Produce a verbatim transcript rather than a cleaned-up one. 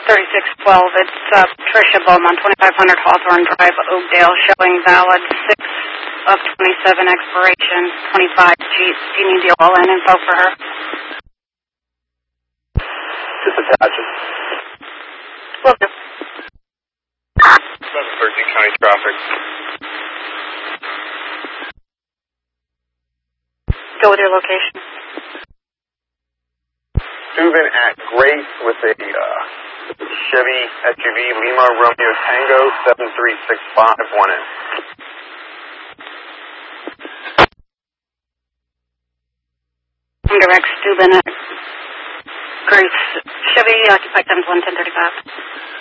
thirty-six twelve. It's uh, Tricia Beaumont, twenty-five hundred Hawthorne Drive, Oakdale, showing valid six of twenty-seven, expiration twenty-five. Do you, do you need the all-in info for her? Just attach it. Will do. seven thirteen County Traffic. Go with your location. Steuben at Grace with a uh, Chevy S U V Lima Romeo Tango seven three six five one in. Direct Steuben at Grace Chevy, occupied times one ten thirty-five.